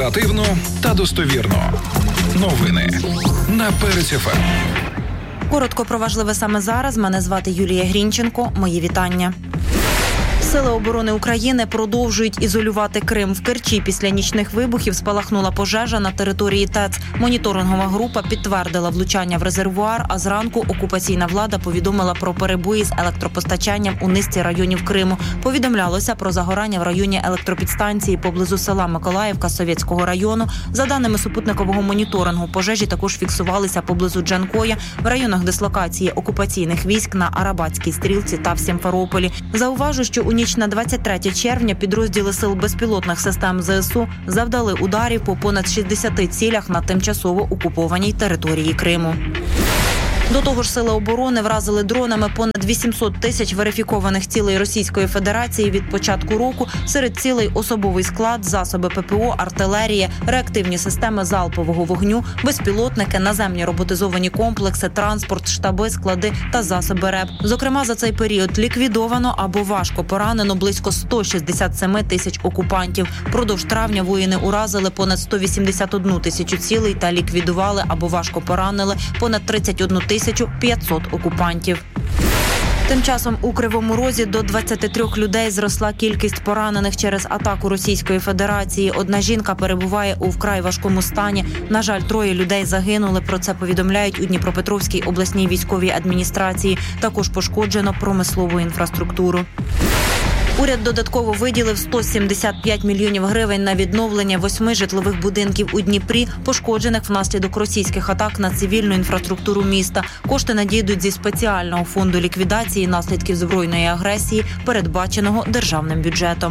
Оперативно та достовірно. Новини на Перець ФМ. Коротко про важливе саме зараз. Мене звати Юлія Грінченко. Мої вітання. Сили оборони України продовжують ізолювати Крим. В Керчі після нічних вибухів спалахнула пожежа на території ТЕЦ. Моніторингова група підтвердила влучання в резервуар, а зранку окупаційна влада повідомила про перебої з електропостачанням у низці районів Криму. Повідомлялося про загорання в районі електропідстанції поблизу села Миколаївка Совєтського району. За даними супутникового моніторингу, пожежі також фіксувалися поблизу Джанкоя, в районах дислокації окупаційних військ на Арабатській стрілці та в Сімферополі. Зауважу, що у ніч на 23 червня підрозділи сил безпілотних систем ЗСУ завдали ударів по понад 60 цілях на тимчасово окупованій території Криму. До того ж, сили оборони вразили дронами понад 800 тисяч верифікованих цілей Російської Федерації від початку року. Серед цілей особовий склад, засоби ППО, артилерія, реактивні системи залпового вогню, безпілотники, наземні роботизовані комплекси, транспорт, штаби, склади та засоби РЕБ. Зокрема, за цей період ліквідовано або важко поранено близько 167 тисяч окупантів. Продовж травня воїни уразили понад 181 тисячу цілей та ліквідували або важко поранили понад 31 500 окупантів. Тим часом у Кривому Розі до 23 людей зросла кількість поранених через атаку Російської Федерації. Одна жінка перебуває у вкрай важкому стані. На жаль, 3 людей загинули. Про це повідомляють у Дніпропетровській обласній військовій адміністрації. Також пошкоджено промислову інфраструктуру. Уряд додатково виділив 175 мільйонів гривень на відновлення 8 житлових будинків у Дніпрі, пошкоджених внаслідок російських атак на цивільну інфраструктуру міста. Кошти надійдуть зі спеціального фонду ліквідації наслідків збройної агресії, передбаченого державним бюджетом.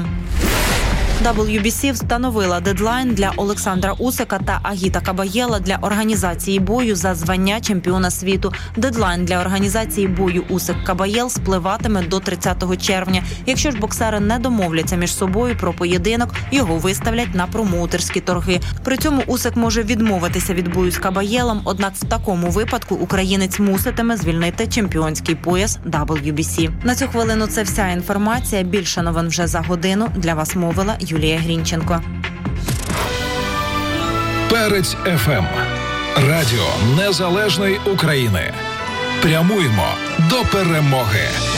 WBC встановила дедлайн для Олександра Усика та Агіта Кабаєла для організації бою за звання чемпіона світу. Дедлайн для організації бою Усик-Кабаєл спливатиме до 30 червня. Якщо ж боксери не домовляться між собою про поєдинок, його виставлять на промоутерські торги. При цьому Усик може відмовитися від бою з Кабаєлом, однак в такому випадку українець муситиме звільнити чемпіонський пояс WBC. На цю хвилину це вся інформація. Більше новин вже за годину. Для вас мовила Юлія Грінченко. Перець ФМ. Радіо Незалежної України. Прямуємо до перемоги.